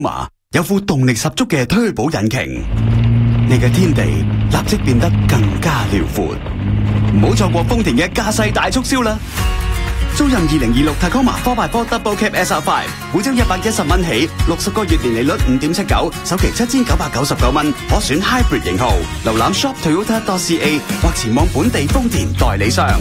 馬有副動力十足嘅推保引擎，你嘅天地立即變得更加遼闊。唔好錯過豐田嘅駕駛大促銷啦！租任2026 Tacoma 4x4 Double Cab SR5，每周110蚊起，60個月年利率5.79%，首期7999蚊，可選 Hybrid 型號。瀏覽 shoptoyota.ca 或前往本地豐田代理商。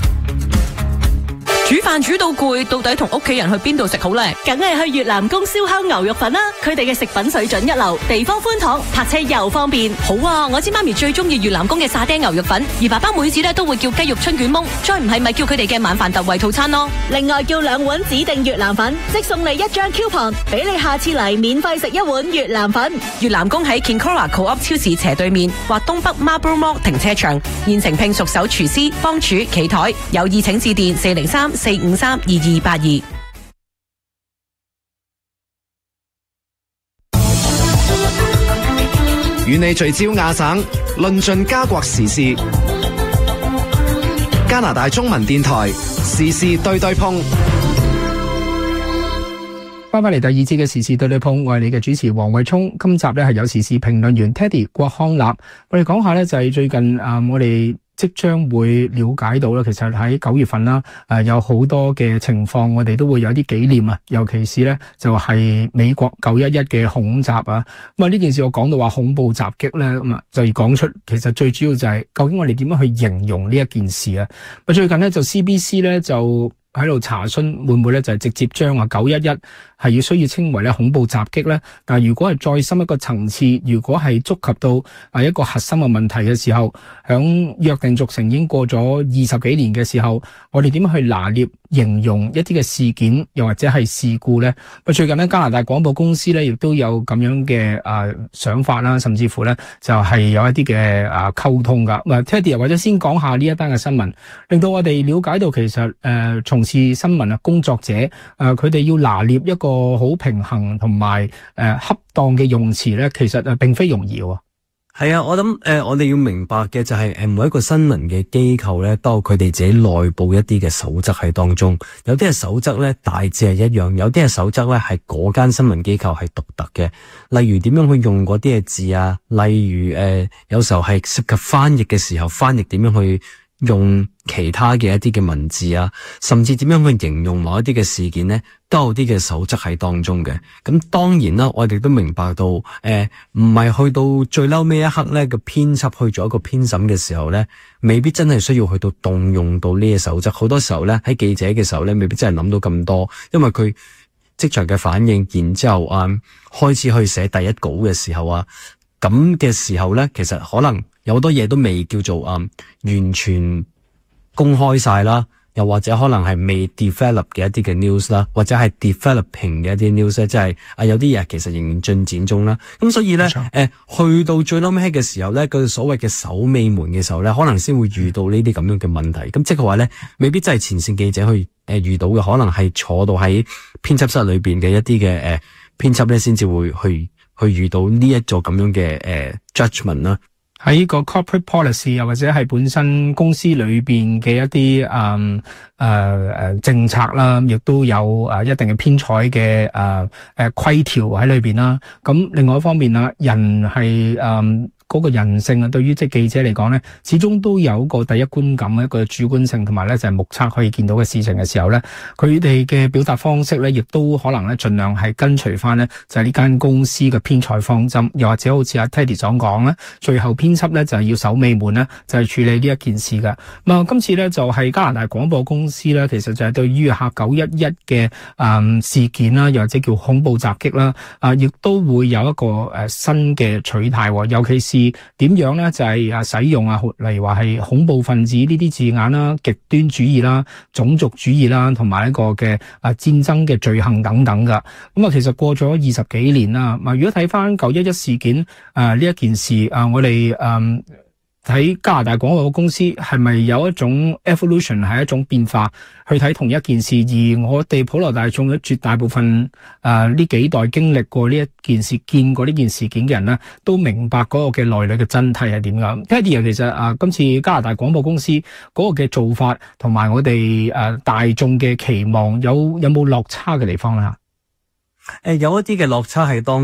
煮飯煮到攰，到底同屋企人去邊度食好呢？ 梗係去越南公燒烤牛肉粉啦！佢哋嘅食品水準一流，地方寬敞，泊車又方便。 好啊，我知媽咪最中意越南公嘅沙爹牛肉粉，而爸爸每次都會叫雞肉春卷檬，再唔係咪叫佢哋嘅晚飯特惠套餐咯。 另外叫2碗指定越南粉，即送你1張 coupon， 俾你下次嚟免費食1碗越南粉。 越南公喺 Kinkora Co-op 超市斜對面，或東北 Marlborough Mall 停車場，現成聘熟手廚師幫廚企台，有意請致電403-453-2282。 與你聚焦亞省，論盡加國時事。加拿大中文電台時事對對碰。 翻返嚟第二節嘅時事對對碰，我係你嘅主持黃慧聰。今集咧係有時事評論員 Teddy 郭康立，我哋講下咧就係最近我哋即將會了解到啦，其實喺9月份啦，有好多嘅情況，我哋都會有啲紀念啊，尤其是咧就係美國911嘅恐襲啊。咁啊呢件事我講到話恐怖襲擊咧，咁啊就要講出其實最主要就係究竟我哋點樣去形容呢一件事啊。咁最近咧就 CBC 咧就喺度查詢會唔會咧就係直接將911係要需要稱為咧恐怖襲擊咧？但係如果係再深一個層次，如果係觸及到一個核心嘅問題嘅時候，響約定俗成已經過咗20幾年嘅時候，我哋點樣去拿捏形容一啲嘅事件，又或者係事故咧？最近咧加拿大廣播公司咧亦都有咁樣嘅想法啦，甚至乎咧就係有一啲嘅溝通噶。Teddy 或者先講下呢一單嘅新聞，令到我哋了解到其實從事新聞工作者佢哋要拿捏一個好平衡同埋恰當嘅用詞咧，其實並非容易喎。 係啊，我諗我哋要明白嘅就係每一個新聞嘅機構咧，都有佢哋自己內部一啲嘅守則喺當中。有啲嘅守則咧大致係一樣，有啲嘅守則咧係嗰間新聞機構係獨特嘅。例如點樣去用嗰啲嘅字啊，例如有時候係涉及翻譯嘅時候，翻譯點樣去用其他嘅一啲嘅文字啊，甚至點樣去形容某一啲嘅事件呢，都有啲嘅守則喺當中嘅。咁當然啦，我哋都明白到，唔係去到最嬲尾一刻呢個編輯去做一個編審嘅時候呢，未必真係需要去到動用到呢個守則。好多時候呢，喺記者嘅時候呢，未必真係諗到咁多，因為佢即場嘅反應，然之後開始去寫第一稿嘅時候啊，咁嘅時候呢，其實可能有好多嘢都未叫做完全公開晒啦，又或者可能係未 develop 嘅一啲嘅 news 啦，或者係 developing 嘅一啲 news 咧，即係有啲嘢其實仍然進展中啦。咁所以咧，去到最撈尾嘅時候咧，佢所謂嘅守尾門嘅時候咧，可能先會遇到呢啲咁樣嘅問題。咁即係話咧，未必真係前線記者去遇到嘅，可能係坐到喺編輯室裏邊嘅一啲嘅編輯咧，先至會去遇到呢一座咁樣嘅judgment 啦。 喺個 corporate policy 又或者係本身公司裏邊嘅一啲政策啦，亦都有一定嘅編採嘅規條喺裏邊啦。咁另外一方面啦，人係嗰個人性啊，對於即係記者嚟講咧，始終都有個第一觀感，一個主觀性，同埋咧就係目測可以見到嘅事情嘅時候咧，佢哋嘅表達方式咧，亦都可能咧盡量係跟隨翻咧就係呢間公司嘅編採方針，又或者好似阿 Teddy 所講咧，最後編輯咧就係要守尾門咧，就係處理呢一件事㗎。咁啊，今次咧就係加拿大廣播公司咧，其實就係對於911嘅事件啦，又或者叫恐怖襲擊啦，亦都會有一個新嘅取態，尤其是點樣咧？就係使用例如話係恐怖分子呢啲字眼啦、極端主義啦、種族主義啦，同埋一個嘅戰爭嘅罪行等等噶。咁其實過咗20幾年啦。如果睇翻911事件呢一件事我哋睇加拿大廣播公司係咪有一種 evolution， 係一種變化去睇同一件事，而我哋普羅大眾嘅絕大部分呢幾代經歷過呢一件事、見過呢件事件嘅人呢，都明白嗰個嘅內裏嘅真諦係點㗎。Teddy 其實今次加拿大廣播公司嗰個嘅做法同埋我哋大眾嘅期望有冇落差嘅地方啦？ 有一啲嘅落差係當